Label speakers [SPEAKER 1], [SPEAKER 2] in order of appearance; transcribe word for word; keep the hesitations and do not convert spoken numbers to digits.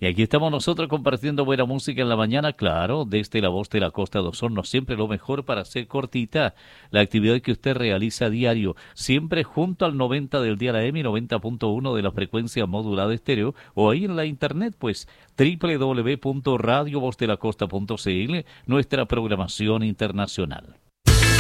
[SPEAKER 1] Y aquí estamos nosotros compartiendo buena música en la mañana, claro, desde la voz de la Costa de Osorno, siempre lo mejor para hacer cortita la actividad que usted realiza a diario, siempre junto al noventa del día la M y noventa punto uno de la frecuencia modulada estéreo, o ahí en la internet, pues, doble u doble u doble u punto radio voz de la costa punto c l, nuestra programación internacional.